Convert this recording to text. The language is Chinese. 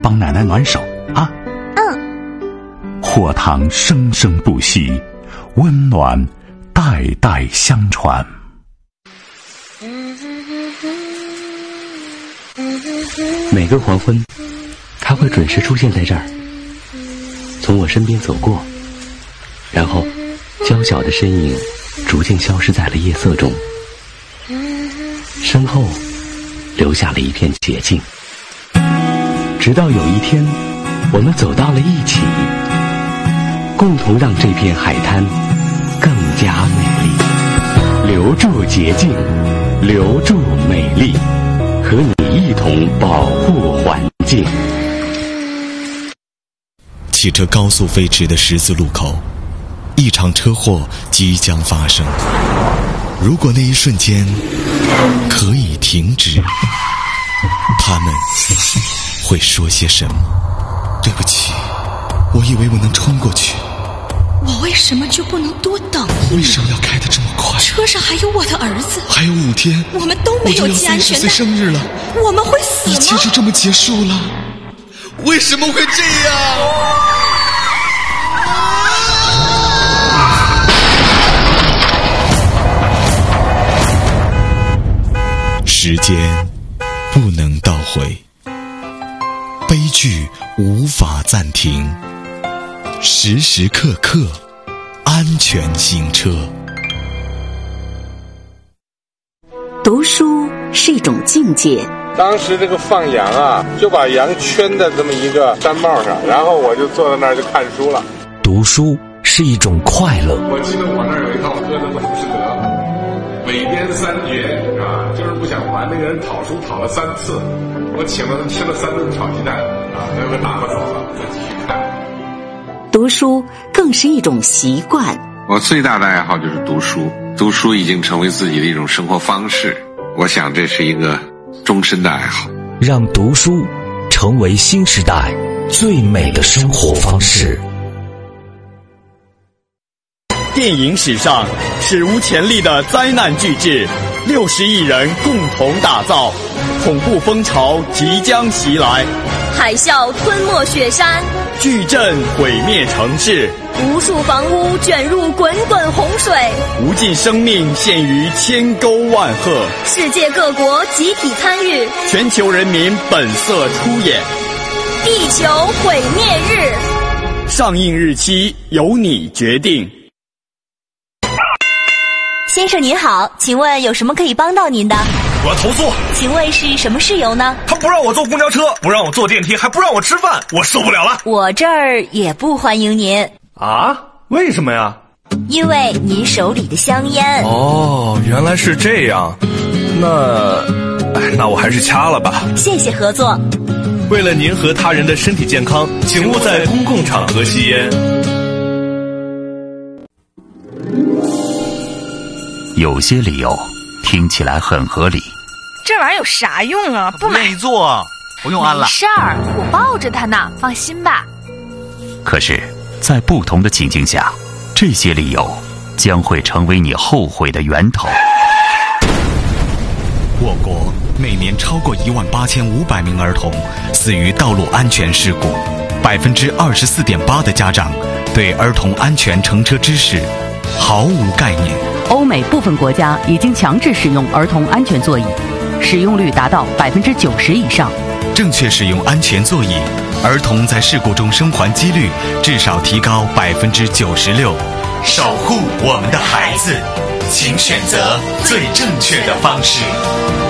帮奶奶暖手啊。火塘生生不息，温暖代代相传。 每个黄昏，他会准时出现在这儿，从我身边走过，然后娇小的身影逐渐消失在了夜色中，身后留下了一片洁净。直到有一天，我们走到了一起，共同让这片海滩更加美丽，留住洁净，留住美丽，和你一同保护环境。 汽车高速飞驰的十字路口，一场车祸即将发生。如果那一瞬间可以停止，他们会说些什么？对不起，我以为我能冲过去。 我为什么就不能多等一秒？ 为什么要开得这么快？ 车上还有我的儿子， 还有5天， 我们都没有系安全带。 我就要30岁生日了， 我们会死吗？ 一切就这么结束了？为什么会这样？时间不能倒回，悲剧无法暂停，时时刻刻安全行车。 读书是一种境界。 当时这个放羊啊，就把羊圈在这么一个山帽上，然后我就坐在那儿就看书了。 读书是一种快乐。 我记得我那儿有一套歌的《浮士德》，尾编3绝啊，就是不想还那个人讨书讨了3次，我请了他吃了3顿炒鸡蛋啊，他就打发走了，再继续看。 读书更是一种习惯。 我最大的爱好就是读书，读书已经成为自己的一种生活方式，我想这是一个终身的爱好。 让读书成为新时代最美的生活方式。 电影史上史无前例的灾难巨制，60亿人共同打造，恐怖风潮即将袭来， 海啸吞没雪山， 巨震毁灭城市， 无数房屋卷入滚滚洪水， 无尽生命陷于千沟万壑， 世界各国集体参与， 全球人民本色出演。 地球毁灭日， 上映日期由你决定。 先生您好，请问有什么可以帮到您的？ 我要投诉。 请问是什么事由呢？ 他不让我坐公交车，不让我坐电梯，还不让我吃饭，我受不了了。 我这儿也不欢迎您。 啊？为什么呀？ 因为您手里的香烟。 哦，原来是这样。那我还是掐了吧。 谢谢合作。 为了您和他人的身体健康，请勿在公共场合吸烟。 有些理由听起来很合理。 这玩意儿有啥用啊？不买。 愿意做，不用按了。 没事儿，我抱着它呢，放心吧。 可是，在不同的情境下，这些理由将会成为你后悔的源头。 我国每年超过18500名儿童死于道路安全事故，24.8%的家长对儿童安全乘车知识毫无概念。 欧美部分国家已经强制使用儿童安全座椅，使用率达到90%以上。 正确使用安全座椅，儿童在事故中生还几率至少提高96%。守护我们的孩子，请选择最正确的方式。